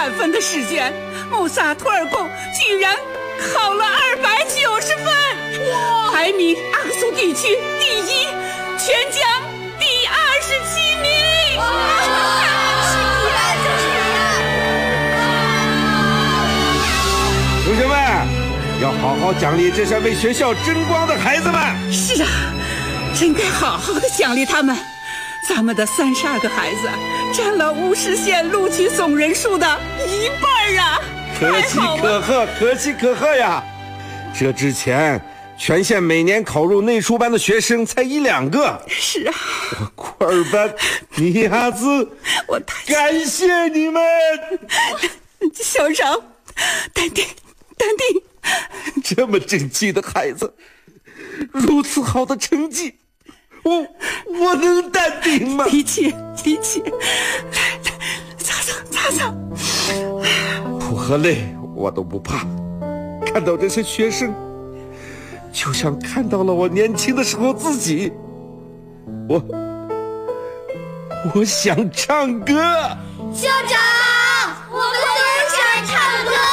3分的时间，穆萨图尔贡居然考了290分，排名阿克苏地区第1，全江第27名。 同学们，要好好奖励这些为学校争光的孩子们。 是啊，真该好好的奖励他们。咱们的32个孩子占了50县录取总人数的1半啊！ 可喜可贺，可喜可贺呀！这之前全县每年考入内书班的学生才1、2个。 是啊， 我库尔班、尼亚兹， 我太感谢你们！ 校长，淡定，淡定。 这么争气的孩子，如此好的成绩，我能淡定吗？ 理解，理解。来，擦擦，擦擦。 苦和累我都不怕，看到这些学生，就像看到了我年轻的时候自己。我想唱歌。 校长，我们都想唱歌。